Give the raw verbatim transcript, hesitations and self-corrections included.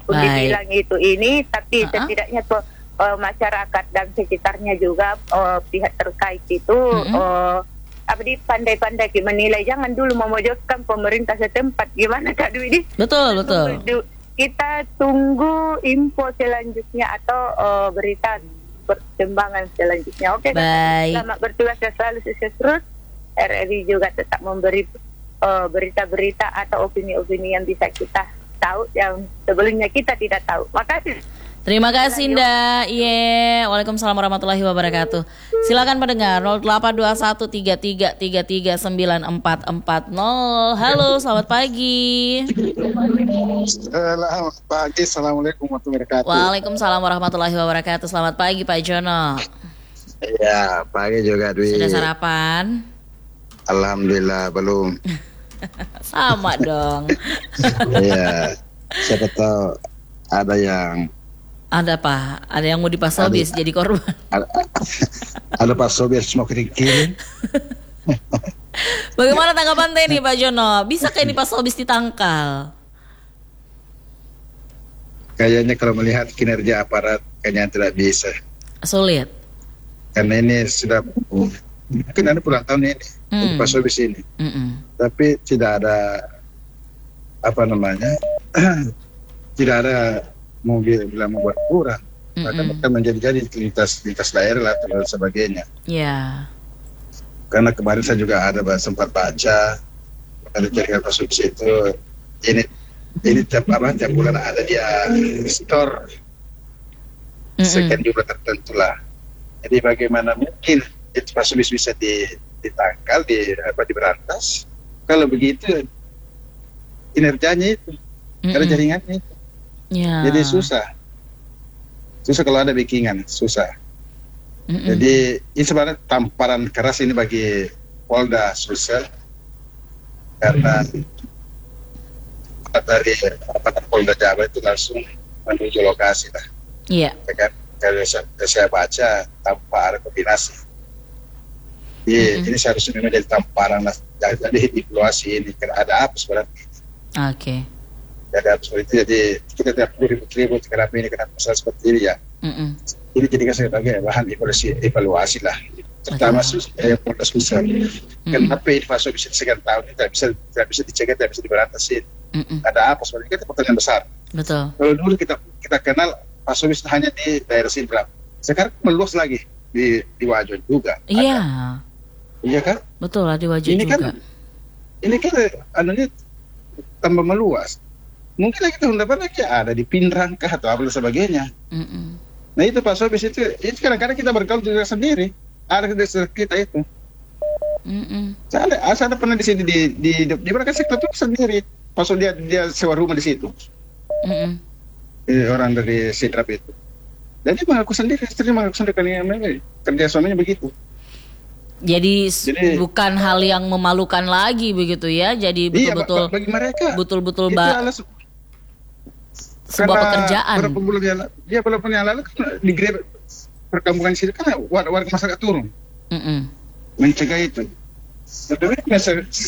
pun Baik. dibilang itu ini, tapi Uh-uh. setidaknya tuh uh, masyarakat dan sekitarnya juga uh, pihak terkait itu Mm-mm. uh, apa di pandai-pandai menilai, jangan dulu memojokkan pemerintah setempat. Gimana Kak Dwi? Betul, betul. Kita tunggu info selanjutnya atau uh, berita perkembangan selanjutnya. Oke, Baik. selamat bertugas dan selalu sukses terus. R R I juga tetap memberi uh, berita-berita atau opini-opini yang bisa kita tahu yang sebelumnya kita tidak tahu. Makasih. Terima kasih Nda. Iya. Waalaikumsalam warahmatullahi wabarakatuh. Silakan pendengar nol delapan dua satu tiga tiga tiga tiga sembilan empat empat nol. Halo, selamat pagi. Selamat pagi, assalamualaikum warahmatullahi wabarakatuh. Waalaikumsalam warahmatullahi wabarakatuh. Selamat pagi Pak Jono. Iya, pagi juga Dwi. Sudah sarapan? Alhamdulillah belum. Sama dong. Iya, siapa tahu ada yang Ada apa? Ada yang mau dipasobis jadi korban. ada, ada Pak Sobir semua kiri-kiri. Bagaimana tanggapan Teh nih Pak Jono? Bisa kayak ini pasobis ditangkal? Kayaknya kalau melihat kinerja aparat kayaknya tidak bisa. Sulit. Karena ini sudah mungkin ada pulang tahun ini, Hmm. Pak Sobis ini. Mm-mm. Tapi tidak ada apa namanya, tidak ada mobil bilang membuat kurang. Bahkan Mm-mm. akan menjadi-jadi lintas lintas daerah lah dan sebagainya. Ya. Karena kemarin saya juga ada sempat baca ada jaringan Pak Sobis itu ini ini tiap apa tiap bulan ada dia store Mm-mm. sekian jumlah tertentu lah. Jadi bagaimana mungkin itu Pak Sobis bisa di, ditangkal di apa diberantas kalau begitu kinerjanya itu karena Mm-mm. jaringannya itu. Ya. Jadi susah susah kalau ada backingan susah. Mm-mm. Jadi ini sebenarnya tamparan keras ini bagi Polda Sulsel karena dari apa, Polda Jawa itu langsung menuju lokasi lah. Iya. Ya kan? Kalau saya, saya baca tanpa ada kombinasi. Jadi Mm-mm. ini seharusnya memang jadi tamparan lah. Jadi diploasi ini karena ada apa sebenarnya? Oke. Ada apa seperti itu. Jadi kita tidak perlu ribut-ribut kenapa ini kenapa masalah seperti ini ya. Mm-mm. Ini jadikan sebagai bahan evaluasi, evaluasi lah. Terutama eh, Polda Sulsel. Kenapa ini Pak Sobis sekian tahun ini tidak bisa tidak bisa dicegah, tidak bisa diberatasin? Mm-mm. Ada apa sebenarnya? Itu pertanyaan besar. Betul. Kalau dulu kita kita kenal Pak Sobis hanya di daerah Sidrap. Sekarang meluas lagi di di Wajo juga. Iya. Ada. Iya kan? Betul lah di wajah Ini juga. kan ini kan anunya tambah meluas. Mungkin lagi tahun depan lagi ada di Pindrang kah atau apa dan sebagainya. Mm-mm. Nah itu Pak Sobis itu, itu kadang-kadang kita bergaul juga sendiri. Ada di sekitar kita itu. Mm-mm. Saya ada, saya ada pernah di sini di di di, di mereka sektor itu sendiri. Pas dia dia sewa rumah di situ. Mm-mm. Eh, orang dari Sidrap itu. Dan dia mengaku sendiri, istri mengaku sendiri karena mereka kerja suaminya begitu. Jadi, s- Jadi- bukan hal yang memalukan lagi begitu ya. Jadi betul-betul iya, bagi mereka betul-betul itu ba- alas- sebuah karena pekerjaan. Beberapa bulan yang lalu, dia beberapa bulan yang lalu kan di Grab perkampungan di situ kan warga, warga masyarakat turun Mm-mm. mencegah itu. Tapi